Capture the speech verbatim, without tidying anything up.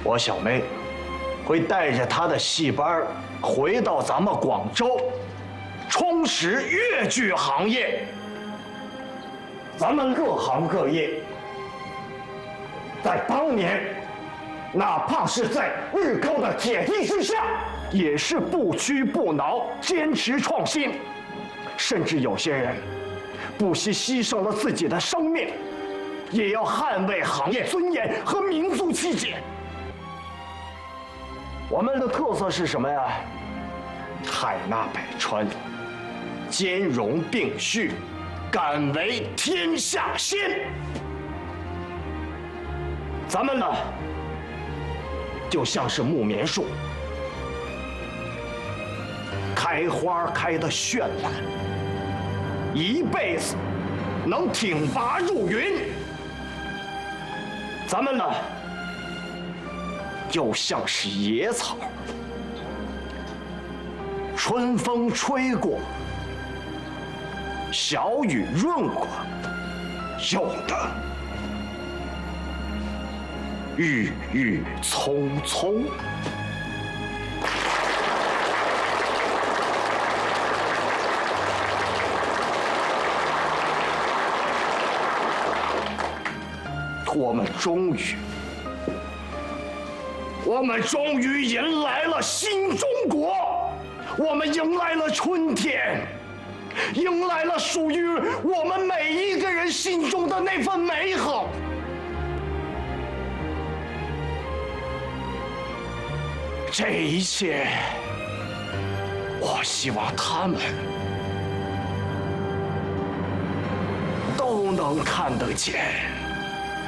我小妹会带着她的戏班回到咱们广州，充实粤剧行业。咱们各行各业，在当年，哪怕是在日高的铁蹄之下，也是不屈不挠，坚持创新。甚至有些人，不惜牺牲了自己的生命，也要捍卫行业尊严和民族气节。我们的特色是什么呀？海纳百川，兼容并蓄，敢为天下先。咱们呢，就像是木棉树，开花开得绚烂，一辈子能挺拔入云。咱们呢，就像是野草，春风吹过，小雨润过，有的郁郁葱葱。我们终于，我们终于迎来了新中国，我们迎来了春天，迎来了属于我们每一个人心中的那份美好。这一切，我希望他们都能看得见。